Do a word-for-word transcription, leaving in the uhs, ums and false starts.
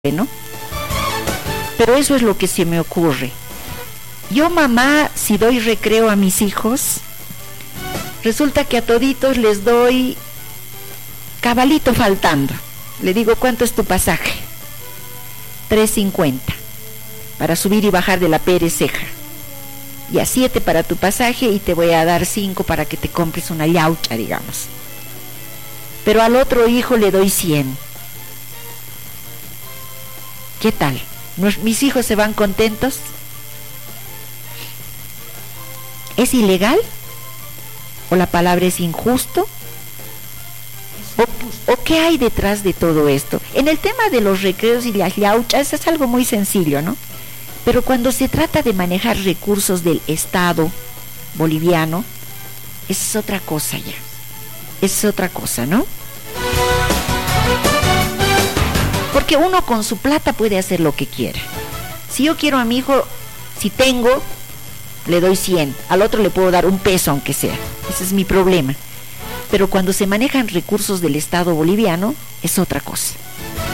¿no? Pero eso es lo que se me ocurre. Yo, mamá, si doy recreo a mis hijos, resulta que a toditos les doy cabalito faltando. Le digo, ¿cuánto es tu pasaje? tres cincuenta para subir y bajar de la Pérez Ceja, y a siete para tu pasaje, y te voy a dar cinco para que te compres una yaucha, digamos. Pero al otro hijo le doy cien. ¿Qué tal? ¿Mis hijos se van contentos? ¿Es ilegal? ¿O la palabra es injusto? ¿O, o qué hay detrás de todo esto? En el tema de los recreos y las yauchas es algo muy sencillo, ¿no? Pero cuando se trata de manejar recursos del Estado boliviano, es otra cosa ya. Es otra cosa, ¿no? Porque uno con su plata puede hacer lo que quiera. Si yo quiero a mi hijo, si tengo, le doy cien. Al otro le puedo dar un peso, aunque sea. Ese es mi problema. Pero cuando se manejan recursos del Estado boliviano, es otra cosa.